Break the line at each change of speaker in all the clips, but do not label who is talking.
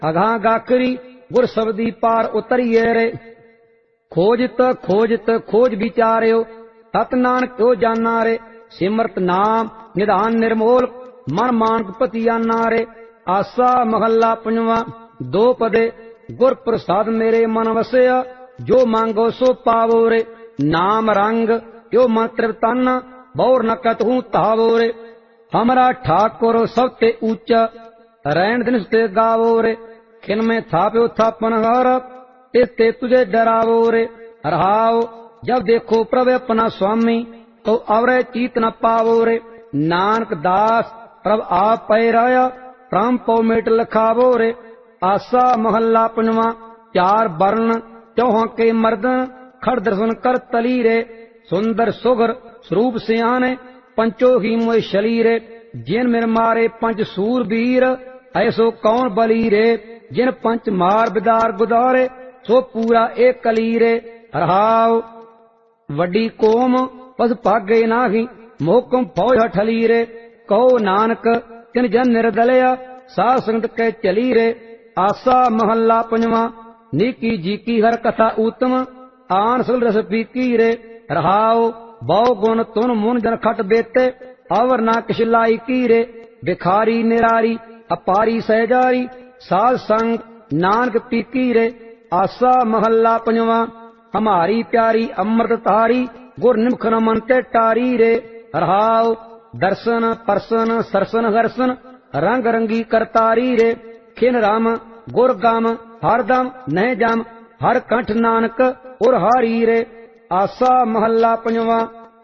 अगां गाखरी गुर सबदी पार उतरिए रे। खोजत खोजत खोज विचार्यो सत नानक क्यों जाना रे। सिमरत नाम निधान निर्मोल मन मानक पतियाना रे। आसा महला पंजवा दो पदे गुर प्रसाद मेरे मन वसया जो मांगो सो पावो रे। नाम रंग यो मंत्र तन बौर न कतहूं तावो रे। हमरा ठाकुर सबते ऊंचा रैन दिन ते गावो रे। खिन में थाप्यो थापन हार ते तुझे डरावो रे। रहाओ जब देखो प्रभु अपना स्वामी तो अवरे चीत न पावो रे। नानक दास प्रभ आप पैराया प्राम पौ मेट लखावो रे। आसा महला पंजवा चार वर्ण चौहां के मर्दन खड़ दर्शन कर तली रे। सुंदर सुगर स्वरूप सियाने पंचो ही मोय शरीरे। जिन मिर मारे पंच सूर वीर ऐसो कौन बली रे। जिन पंच मार बिदार गुदारे सो पूरा एक कली रे। रहाओ वड्डी कोम पस भागे नाही मोहकम फौज हठली रे। कहो नानक तिन जन निर्दलया साध संगत के चली रे। आसा महला पंजवा नीकी जीकी हर कथा उत्तम आन सुल रस पीकी रे। रहाओ बहु गुण तुन मुन जन खट बेते अवर ना किश लाई की रे। भिखारी निरारी अपारी सहजारी साध संग नानक पीकी रे। आसा महला पंजवा हमारी प्यारी अमृत तारी गुर निमख न मन ते टारी रे। रहाओ दर्शन परसन सरसन हरसन रंग रंगी करतारी रे। खिन राम गुर गाम हरदम नह जम हर कंठ नानक उर हारी रे। आसा महला पंजवा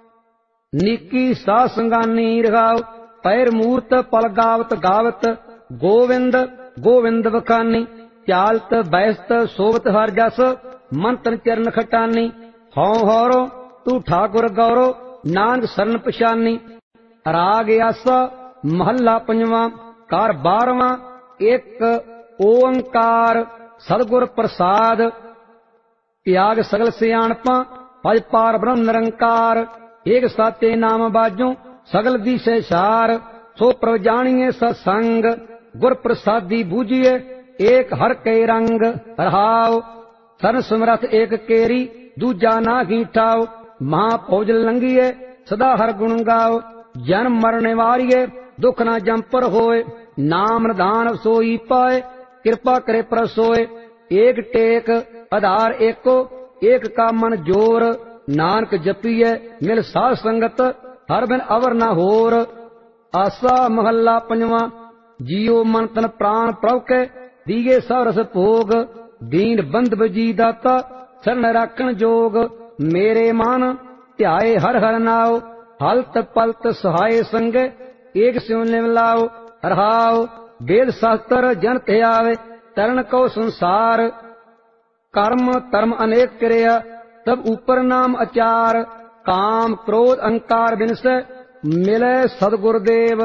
नीकी सा संगानी रहाओ पैर मूर्त पल गावत गावत गोविंद गोविंद बखानी। चालत बैस्त सोवत हर जस मंतन चरण खटानी। हौ हौरो तू ठाकुर गौरो नानक शरण पछानी। राग आसा महला पंजवा कार बारवा एक ओंकार सदगुर प्रसाद त्याग सगल सियाणपा भज पार ब्रह्म निरंकार। एक साते नाम बाजो सगल दिशे सार सो प्रभ जानिए सत्संग गुर प्रसादी बूझिए एक हर के रंग। रहाओ सन समरथ एक केरी दूजा ना ठाओ। महाफौज लंघिए सदा हर गुण गाओ। जन्म मरने वारिये दुख ना जंपर होए। नाम निधान सोई पाए कृपा करे प्रसोए। एक टेक आधार एको एक का मन जोर। नानक जपिए मिल साध संगत हर बिन अवर न होर। आसा महला पंजवा जियो मन तन प्राण प्रभ के दिए सरस भोग। दीन बंद बजी दाता शरण राखण जोग। मेरे मन ध्याए हर हर नाव हलत पलत सहाय संगे एक स्यों निमलाओ। रहाओ वेद शास्त्र जन ते आवे तरण को संसार। कर्म धर्म अनेक क्रिया तब ऊपर नाम अचार। काम क्रोध अहंकार बिनस मिले सदगुरुदेव।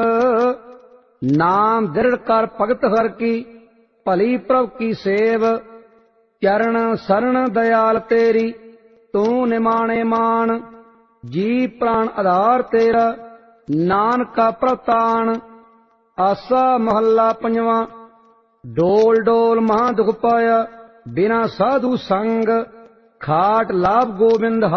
नाम दृढ़ कर भगत हर की भली प्रभ की सेव। चरण शरण दयाल तेरी तू निमाणे मान। जी प्राण आधार तेरा नानक का प्रतान। आसा महला पंजवा डोल डोल महा दुख पाया बिना साधु संग। खाट लाभ गोविंद